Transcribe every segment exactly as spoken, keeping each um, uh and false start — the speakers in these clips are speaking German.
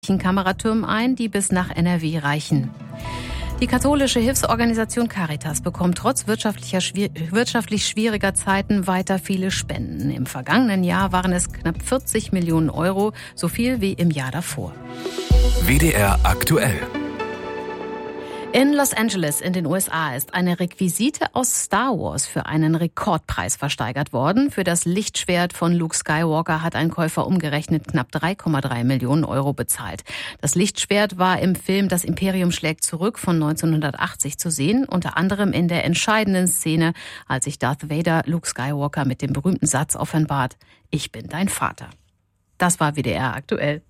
Kameratürmen ein, die bis nach N R W reichen. Die katholische Hilfsorganisation Caritas bekommt trotz wirtschaftlicher, wirtschaftlich schwieriger Zeiten weiter viele Spenden. Im vergangenen Jahr waren es knapp vierzig Millionen Euro, so viel wie im Jahr davor. W D R aktuell. In Los Angeles in den U S A ist eine Requisite aus Star Wars für einen Rekordpreis versteigert worden. Für das Lichtschwert von Luke Skywalker hat ein Käufer umgerechnet knapp drei Komma drei Millionen Euro bezahlt. Das Lichtschwert war im Film Das Imperium schlägt zurück von neunzehnhundertachtzig zu sehen, unter anderem in der entscheidenden Szene, als sich Darth Vader Luke Skywalker mit dem berühmten Satz offenbart: Ich bin dein Vater. Das war W D R aktuell.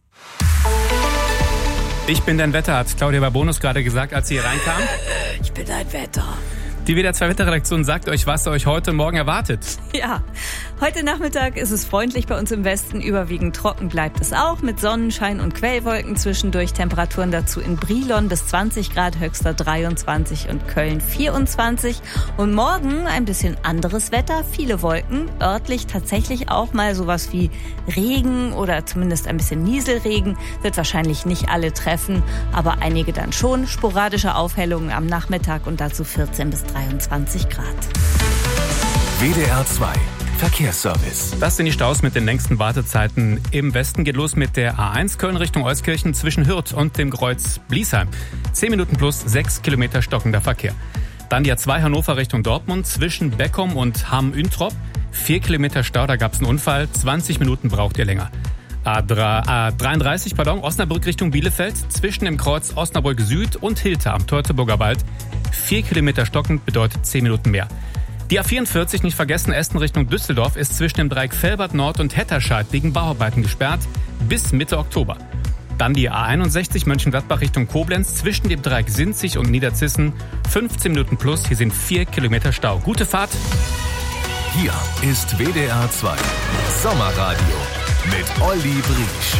Ich bin dein Wetter, hat Claudia Babonus gerade gesagt, als sie hier reinkam. Ich bin dein Wetter. Die W D R zwei Wetterredaktion sagt euch, was euch heute und morgen erwartet. Ja, heute Nachmittag ist es freundlich bei uns im Westen. Überwiegend trocken bleibt es auch mit Sonnenschein und Quellwolken zwischendurch. Temperaturen dazu in Brilon bis zwanzig Grad, höchster dreiundzwanzig und Köln vierundzwanzig. Und morgen ein bisschen anderes Wetter, viele Wolken. Örtlich tatsächlich auch mal sowas wie Regen oder zumindest ein bisschen Nieselregen. Wird wahrscheinlich nicht alle treffen, aber einige dann schon. Sporadische Aufhellungen am Nachmittag und dazu vierzehn bis dreiundzwanzig Grad. W D R zwei Verkehrsservice. Das sind die Staus mit den längsten Wartezeiten im Westen. Geht los mit der A eins Köln Richtung Euskirchen zwischen Hürth und dem Kreuz Bliesheim. zehn Minuten plus sechs Kilometer stockender Verkehr. Dann die A zwei Hannover Richtung Dortmund zwischen Beckum und Hamm-Üntrop. vier Kilometer Stau, da gab es einen Unfall. zwanzig Minuten braucht ihr länger. A dreiunddreißig, pardon, Osnabrück Richtung Bielefeld zwischen dem Kreuz Osnabrück Süd und Hilter am Teutoburger Wald. vier Kilometer stockend bedeutet zehn Minuten mehr. Die A vierundvierzig, nicht vergessen, Essen Richtung Düsseldorf, ist zwischen dem Dreieck Velbert Nord und Hetterscheid wegen Bauarbeiten gesperrt bis Mitte Oktober. Dann die A einundsechzig Mönchengladbach Richtung Koblenz zwischen dem Dreieck Sinzig und Niederzissen. fünfzehn Minuten plus, hier sind vier Kilometer Stau. Gute Fahrt. Hier ist W D R zwei Sommerradio mit Olli Briesch.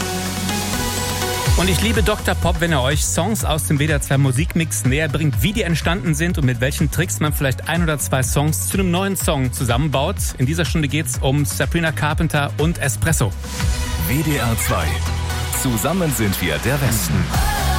Und ich liebe Doktor Pop, wenn er euch Songs aus dem W D R zwei Musikmix näher bringt, wie die entstanden sind und mit welchen Tricks man vielleicht ein oder zwei Songs zu einem neuen Song zusammenbaut. In dieser Stunde geht's um Sabrina Carpenter und Espresso. W D R zwei. Zusammen sind wir der Westen.